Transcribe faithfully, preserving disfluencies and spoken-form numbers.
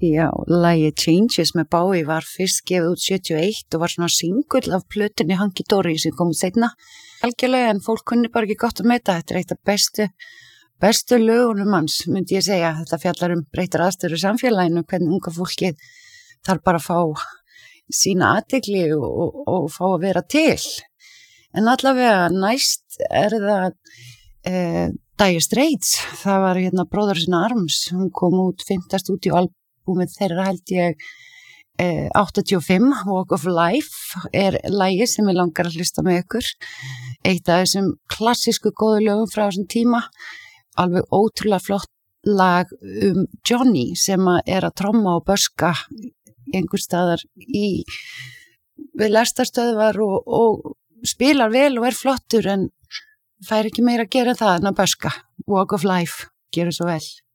Já, lagið Changes með Bowie var fyrst gefið út sjötíu og eitt og var svona singull af plötunni Hunky Dory sem kom út seinna. Algjörlega, en fólk kunni bara ekki gott að meta. Þetta er eitt af bestu, bestu lögunum hans, myndi ég segja. Þetta fjallar um breyttar aðstæður í samfélaginu, hvernig unga fólkið þarf bara að fá sína athygli og, og, og fá að vera til. En allavega næst er það eh, Dire Straits. Það var hérna Brothers in Arms. Hún kom út fimmta stúdíóalbúmið þeirra held ég eh, áttatíu og fimm. Walk of Life er lagi sem ég langar að hlusta með ykkur. Eitt af þessum klassísku góðu lögum frá þessum tíma. Alveg ótrúlega flott lag um Johnny sem að er að tromma og böska einhver staðar í við lestarstöðvar og, og spilar vel og er flottur en fær ekki meira að gera það en að böska. Walk of Life, gerur svo vel.